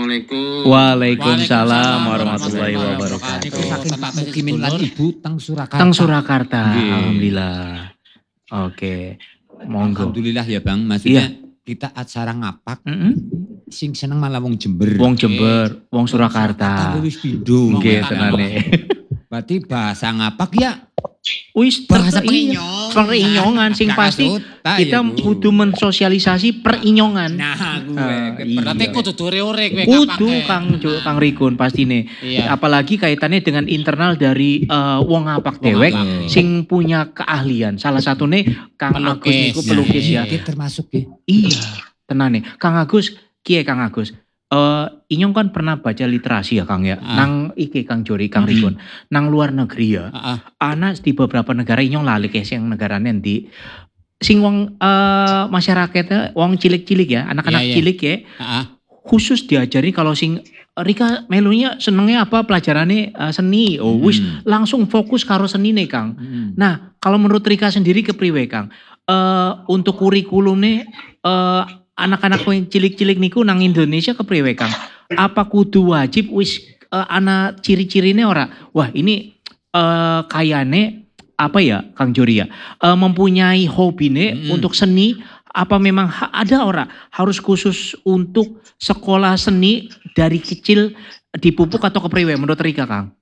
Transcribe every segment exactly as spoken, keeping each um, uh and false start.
Assalamualaikum. Waalaikumsalam warahmatullahi wabarakatuh. Niku saking Pak Mukimin lan Ibu teng Surakarta. Teng Surakarta, Nggih. alhamdulillah. Oke, monggo. Alhamdulillah ya Bang, maksudnya Iya. kita acara ngapak Mm-mm. sing seneng malah wong Jember. Wong Jember, wong Surakarta. Tapi wis pindho. Nggih, tenane. Berarti bahasa ngapak ya Wis bahasa ter- iya, penginyong. Perinyongan sing Gak pasti kasuta, kita ya, Bu. kudu mensosialisasi perinyongan. Nah, gue. Ah, iya. Berarti kudu dore-ore kowe Kudu ngapake. Kang Jo, Kang Rikun pastine. Iya. Apalagi kaitannya dengan internal dari eh, wong ngapak Wong dewek ngapak. sing punya keahlian. Salah satunya Kang Agus Pelukis. niku pelukis Nah, ya. iki termasuk ya. Iya, tenane. Kang Agus, kiye Kang Agus? Eh, Inyong kan pernah baca literasi ya Kang ya. Ah. Nang iki Kang Jori, Kang Mhm. Rikun. Nang luar negeri ya. Heeh. Anak di beberapa negara Inyong lali ke sing negarane ndi. Sing wong eh, masyarakatnya wong cilik-cilik ya, anak-anak Iya, iya. cilik ya. Heeh. Khusus diajari kalau sing Rika melunya senengnya apa pelajarannya eh, seni. Oh wis Hmm. langsung fokus karo seni nih Kang. Hmm. Nah, kalau menurut Rika sendiri kepriwe Kang? Eh untuk kurikulumnya eh anak-anak yang cilik-cilik niku nang Indonesia kepriwe Kang? Apa kudu wajib wis eh, anak ciri-cirine ora? Wah, ini eh kayane apa ya Kang Jori ya? Eh, mempunyai hobine Mm-mm. untuk seni apa memang ha- ada ora harus khusus untuk sekolah seni dari kecil dipupuk atau kepriwe menurut Rika Kang?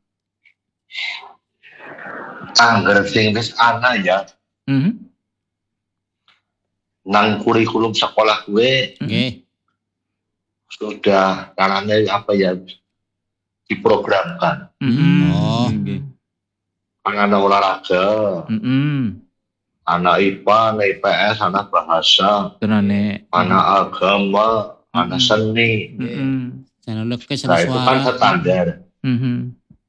Angger sing wis ana ya Mhm. nang kurikulum sekolah gue Nggih. sudah karena apa ya diprogramkan. Mhm. Oh. Nggih. Anak olahraga, Mhm. anak I P A, anak I P S, anak bahasa, Tenane. anak agama, anak Mhm. seni. Mhm. Channel lukis Nah itu kan suara. standar. Mhm.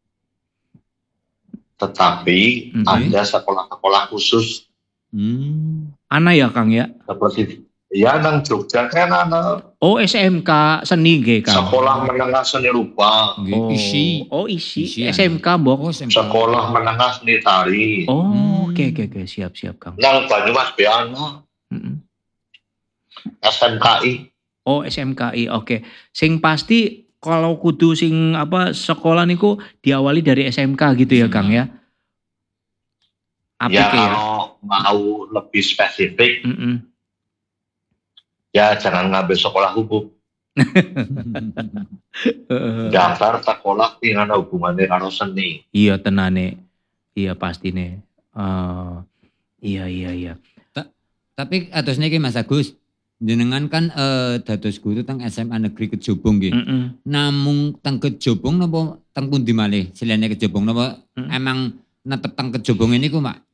Tetapi Mhm. ada sekolah-sekolah khusus Hmm. Ana ya Kang ya. seperti ya nang Jogja kan anak Oh S M K seni nggih Kang. sekolah menengah seni rupa, Nggih. Oh, Isi. oh isi, Isi S M K mbok. Oh, S M K. sekolah menengah seni tari. Oh, Hmm. oke oke oke siap siap Kang. Nang Banyumas Beana, Mm-mm. S M K I. Oh S M K I oke. Sing pasti kalau kudu sing apa sekolah niku diawali dari S M K gitu ya Kang ya. Apik Ya ya. kalau mau lebih spesifik, Mm-mm. ya jangan ngambil sekolah hukum. Heeh. Daftar sekolah yang ada hubungannya karo seni. Iya tenane. Iya pastine. Eh iya iya iya. Tapi atus niki Mas Agus, jenengan kan eh, dados guru teng S M A Negeri Kejobong nggih. Mm-mm. Namung teng Kejobong napa teng pundi malih? Selene Kejobong napa Mm. emang netep teng Kejobong ini ku, Mak?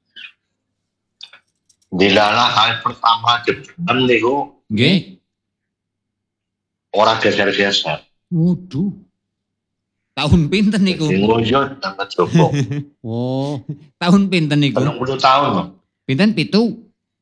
Dilala kali pertama jebenem niku Nggih. ora geser-geser. Waduh. Tahun pinten niku? Di nguyut nang Kejobong. Oh. Tahun pinten niku? Telung puluh tahun loh. Pinten pitu?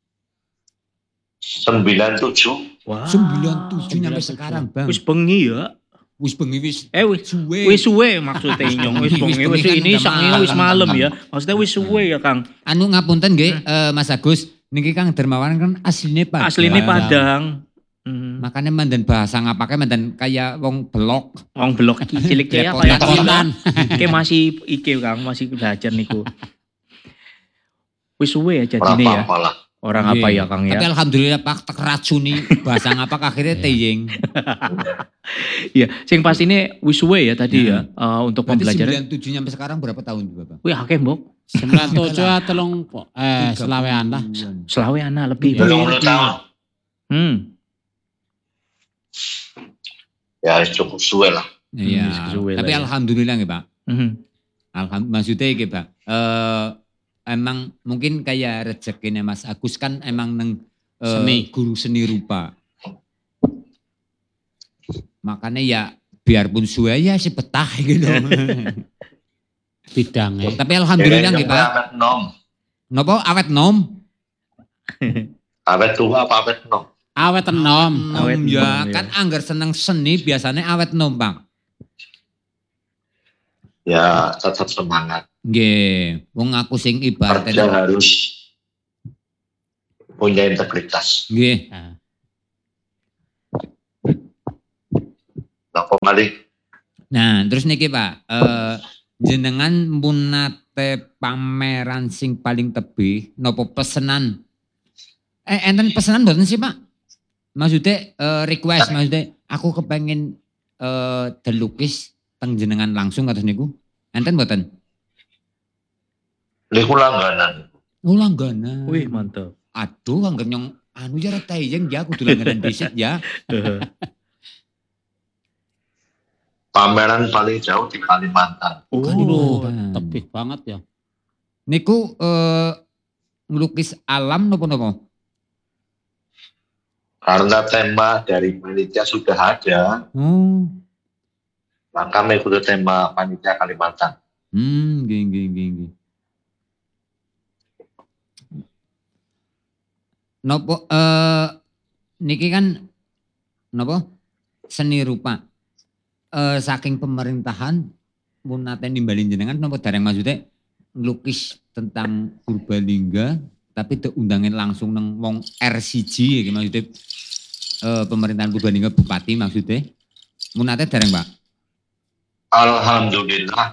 sembilan tujuh. Wah. sembilan tujuh sembilan nyampe tujuh. sekarang, Bang. Wis bengi ya. Wis bengi wis Eh wis suwe. wis suwe maksudnya Inyong wis Wis bengi wis bengi kan ini udah sange malam. wis malam ya. Maksudnya wis suwe ya Kang. Anu ngapunten nggih, eh, Mas Agus, niki Kang Dermawan kan asline Padang. Asline Padang. Hmm. Makanya mandan bahasa ngapake mandan kayak wong belok. Wong blok iki cilik ya Lepotan. kayak Lepotan. Oke masih iki Kang, masih belajar niku. Wis suwe ya Ora jadine ya. apa-apa lah. Orang apa ya Kang Tapi ya? alhamdulillah Pak tek racuni bahasa ngapak akhirnya teyeng. Iya, sing pastine wis suwe ya tadi ya eh, untuk Berarti pembelajaran. sembilan tujuh nyampe sekarang berapa tahun Bapak? Wih akeh mbok. sembilan tujuh telung eh selawean lah. Selawe ana lebih. Iya. Telung puluh tahun. Hmm. Ya cukup suwe lah. Iya. Hmm, sesuai Tapi lah ya. alhamdulillah nggih Pak. Mhm. Alhamdulillah maksudnya nggih Pak. Eh emang mungkin kayak rezekinya Mas Agus kan emang neng eh, Seni. guru seni rupa. Makanya ya biarpun suwe ya si betah gitu. Bidangnya. Tapi alhamdulillah nggih Pak. Awet nom. Napa awet nom? Awet tua apa awet nom? Awet enom. Nom Awet ya nom, kan anggar seneng seni biasanya awet nom Bang. Ya tetap semangat. Nggih, wong aku sing Kerja ibaratnya harus punya integritas. nggih. Nah, Napa malih? Nah, terus niki Pak, eh, jenengan munate pameran sing paling tebih nopo pesenan? Eh enten pesenan mboten sih Pak? Maksudnya eh, request maksudnya aku kepengen eh delukis teng jenengan langsung kados niku. Enten mboten? Niku langganan. Oh langganan. Wih, mantap. Aduh anggere nyong anu ya retayeng ya kudu langganan dhisik ya. Pameran paling jauh di Kalimantan. Oh, Kalimantan. Tebih banget ya. Niku eh ngelukis alam napa-napa? Karena tema dari panitia sudah ada, Oh. maka mengikuti tema panitia Kalimantan. Hmm, nggih nggih nggih nggih. Nopo eh niki kan nopo seni rupa eh saking pemerintahan mun nate nimbalin jenengan nopo dereng maksudnya ngelukis tentang Purbalingga tapi diundangin langsung nang wong R C G iki maksudnya eh pemerintahan Purbalingga bupati maksudnya mun nate dereng Pak. Alhamdulillah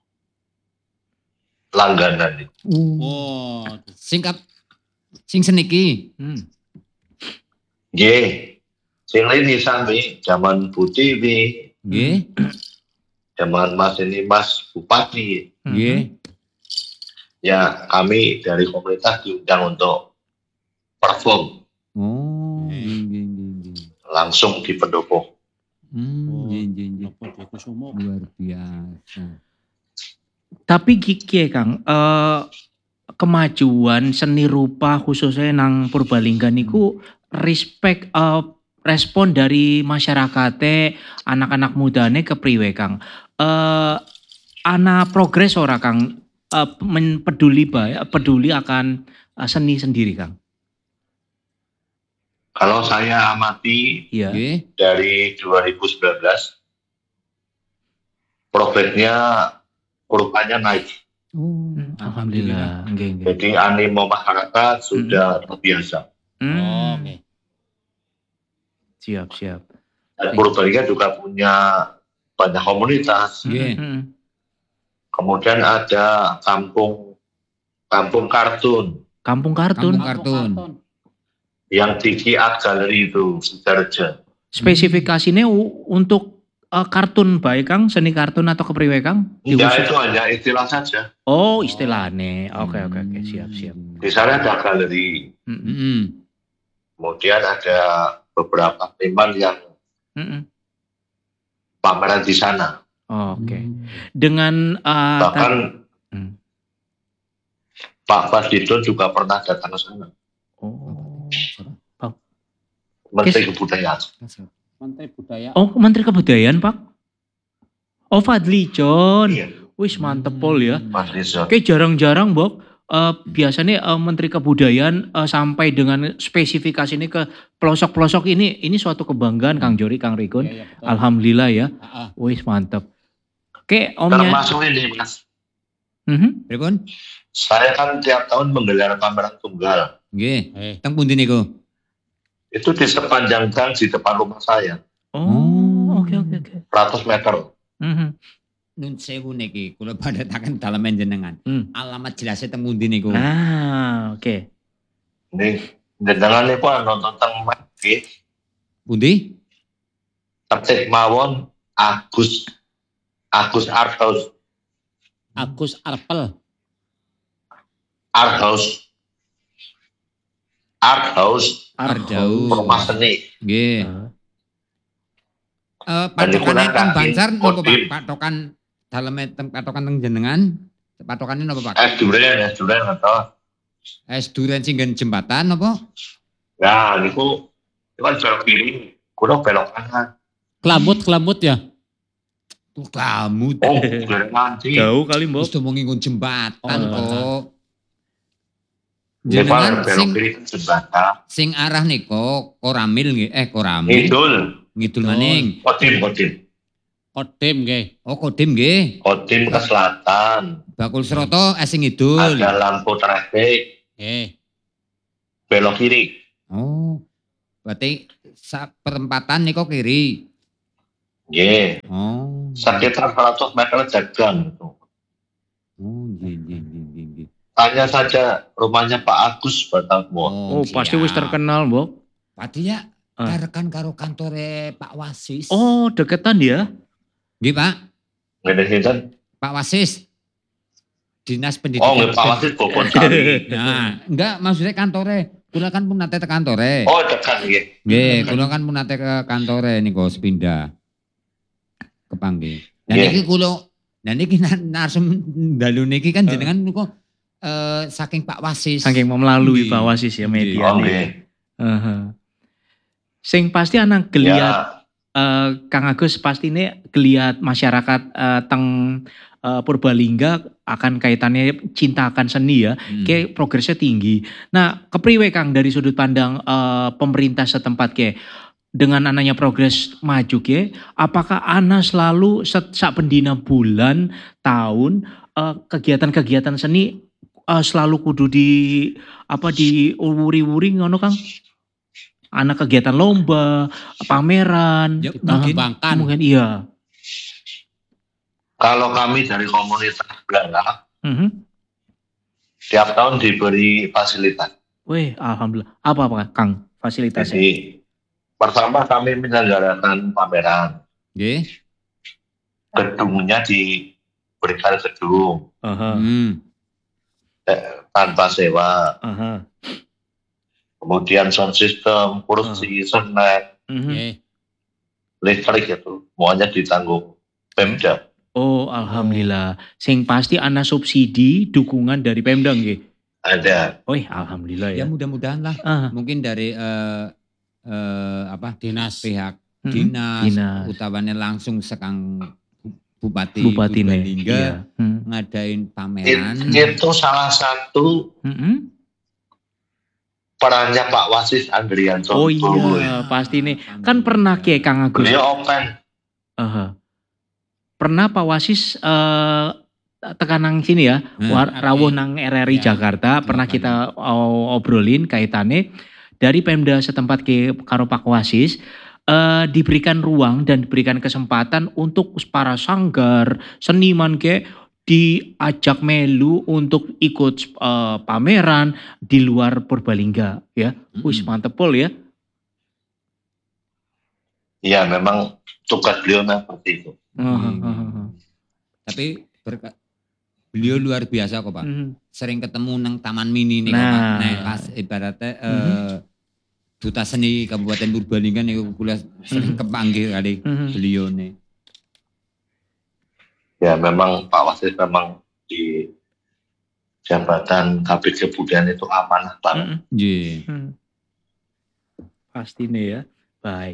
langganan. Oh, Singkap sing seniki. Hmm. Nggih. Sing ini sami zaman Bu Tiwi, Nggih. zaman Mas ini Mas Bupati. Nggih. Ya, kami dari komunitas diundang untuk perform Oh, Eh. nggih nggih nggih nggih. langsung di pendopo. Hmm, nggih nggih nggih. Nopo Dekusumo. Luar biasa. Tapi Kiki Kang, eh, kemajuan seni rupa khususnya nang Purbalingga niku respect eh, respon dari masyarakatnya anak-anak mudane kepriwe Kang. Eh ana progres ora Kang eh, men- peduli ba- peduli akan eh, seni sendiri Kang. Kalau saya amati Iya. Nggih. dari dua ribu sembilan belas, progresnya kurvanya naik. Oh, Hmm, Alhamdulillah. Nggih, nggih. Jadi animo masyarakat sudah terbiasa. Hmm, Oh, oke. Siap, siap. Dan Purbalingga juga punya banyak komunitas. Nggih. Hmm, Kemudian ada kampung kampung kartun Kampung kartun. Kampung kartun. yang di Art Gallery itu Sidoarjo. Spesifikasinya u- untuk eh, kartun baik Kang, seni kartun atau kepriwe Kang? Ya Diusul- itu hanya istilah saja. Oh, istilahnya. Oke, oke, oke, siap, siap. Di sana ada galeri. Mm-mm, Heeh. Kemudian ada beberapa teman yang mm-mm. pameran di sana. Oh, Oke. Dengan eh, Bahkan ta- Hmm. Pak Fadlizon juga pernah datang ke sana. Oh. Menteri Kes- Kebudayaan. Menteri Budaya. Oh, Menteri Kebudayaan, Pak. Oh, Fadlizon. Iya, Wis mantep pol ya. Fadlizon. Oke, jarang-jarang, Bok. Eh, biasanya eh, Menteri Kebudayaan eh, sampai dengan spesifikasi ini ke pelosok-pelosok ini, ini suatu kebanggaan Kang Jori, Kang Rikun. Iya, iya, betul. Alhamdulillah ya. Ah, ah. Wis mantep. Oke, Omnya. Termasuk ini, Mas. Mhm. Pripun? Saya kan tiap tahun menggelar pameran tunggal. Nggih. Eh, Teng pundi niku? Itu di sepanjang gang di depan rumah saya. Oh, oke, oke, oke. seratus meter. Mhm. Nun sewu niki kula padhetaken dalemen jenengan. Hmm. Alamat jelasnya teng pundi niku? Ah, oke. Ini jenengan niku nonton teng Maki, Pundi? ketik mawon Agus Agus Art House. Agus Arpel. Art House. Art House Ardaus. rumah seni. Nggih. Ah. Eh Dan patokane digunakan teng Banjar di napa Pak? Kodim. Patokan daleme teng patokan teng jenengan. Patokane napa Pak? Es durian, es durian atau Es durian singgen jembatan napa? ya niku itu kan belok kiri, kuno belok kanan. Kelamut-kelamut ya. Tuh kamu Oh, belok nanti. Jauh kali, Mbok. terus mau ngingun jembatan Oh, kok. Jenengan Jenengan belok sing kiri ke jembatan. sing arah niko Koramil nggih. Eh Koramil. Ngidul, Ngidul maning. Kodim, Kodim. Kodim nggih. Oh Kodim nggih. Kodim ke selatan. Bakul Seroto eh sing ngidul. Ada lampu trafik, Eh, belok kiri. Oh. Berarti sak perempatan niko kiri. Nggih, Oh. sekitar seratus meter jagang itu. Oh, nggih nggih nggih nggih, nggih. Tanya saja rumahnya Pak Agus Batavia. Oh, pasti wis siap. terkenal, Mbok. Pati ya, Ah. karekan karo kantore Pak Wasis. Oh, deketan ya? Nggih, Pak. Ngene sinten? Pak Wasis. Dinas Oh, Pendidikan. nggih Pak Wasis Bobon Sari. Nah, enggak maksudnya kantore. Kula kan pun nate ke kantore. Oh, dekat nggih. Nggih, kula kan pun nate ke kantore niku sepindah. Kepanggih. Dan Nggih. iki kula, dan iki narsum dalu niki kan Eh. jenengan niku eh saking Pak Wasis. Saking melalui Nggih. Pak Wasis ya Nggih. media Oh, nih. nggih. Heeh. Sing pasti anak geliat Ya, eh, Kang Agus pasti ini geliat masyarakat eh, teng eh, Purbalingga akan kaitannya cinta akan seni ya. Hmm. Kayak progresnya tinggi. Nah, kepriwe Kang dari sudut pandang eh, pemerintah setempat ke dengan anaknya progres maju ke, apakah ana selalu set, sak pendina bulan tahun eh, kegiatan-kegiatan seni eh, selalu kudu di apa di wuri-wuri ngono Kang? Anak kegiatan lomba, pameran, Ya, nah, mungkin. Bangkan. mungkin iya. kalau kami dari komunitas Belanda Mhm. tiap tahun diberi fasilitas. Weh, alhamdulillah. Apa apa Kang fasilitasnya? Jadi pertama kami menyelenggarakan pameran. Nggih. Gedungnya diberikan gedung Aha, Hmm. tanpa sewa. aha. Kemudian sound system, kursi, senet, Mhm. Nggih. listrik itu semuanya ditanggung Pemda. Oh, alhamdulillah. Sing pasti ana subsidi dukungan dari Pemda nggih. Ada. Oh, alhamdulillah Ya ya. mudah-mudahan lah. Ah, Mungkin dari eh eh, apa Dinas. pihak mhm. dinas, Dinas. utawannya langsung sekang Bupati Bupati nih. Purbalingga Iya. Hmm. ngadain It- pameran. itu salah satu Mhm. perannya Pak Wasis Andrianto. Oh iya, pasti nih. Kan pernah ke Kang Agus. Beliau open. Aha. Pernah Pak Wasis eh tekanang sini ya, Hmm. war- R I. rawuh nang R R I Ya, Jakarta, pernah makanya. kita o- obrolin kaitannya dari Pemda setempat ke karo Pak Wasis eh, diberikan ruang dan diberikan kesempatan untuk para sanggar, seniman ke diajak melu untuk ikut eh, pameran di luar Purbalingga ya. Mm-mm. Wis mantep pol ya. Ya memang tugas beliau seperti itu. Hmm. Tapi berka- beliau luar biasa kok Pak. Mhm. Sering ketemu nang Taman Mini nih Nah. Pak. Nah, pas ibaratnya eh, Duta Seni Kabupaten Purbalingga nih kuliah sering Mhm. kepanggil kali Mhm. beliau nih. Ya memang Pak Wasis memang di jabatan Kabid Kebudayaan itu amanah banget. Mhm. Nggih. Hmm. Pasti nih ya. Baik.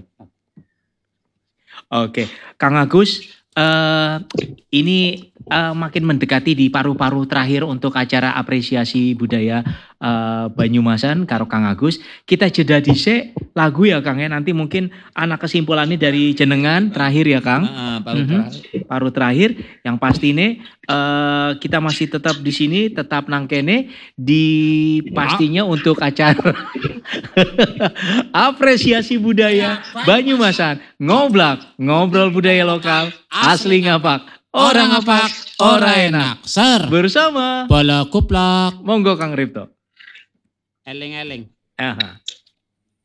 Oke, Kang Agus, eh, ini eh, makin mendekati di paruh-paruh terakhir untuk acara apresiasi budaya eh, Banyumasan karo Kang Agus. Kita jeda dhisik lagu ya Kang ya. Nanti mungkin anak kesimpulannya dari jenengan terakhir ya Kang. Heeh, Pak Mhm. Ultra. Paruh terakhir yang pasti nih eh, kita masih tetap di sini, tetap nangkene di pastinya untuk acara apresiasi budaya Banyumasan, ngoblak, ngobrol budaya lokal, asli ngapak, orang ngapak, orang enak. Ser. Bersama, Bola kuplak. monggo Kang Ripto. Eling-eling. Aha.